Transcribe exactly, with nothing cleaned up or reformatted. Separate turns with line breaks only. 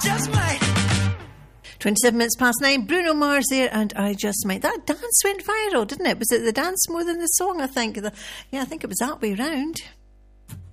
just might.
twenty-seven minutes past nine, Bruno Mars there, and I Just Might. That dance went viral, didn't it? Was it the dance more than the song, I think? The, yeah, I think it was that way round.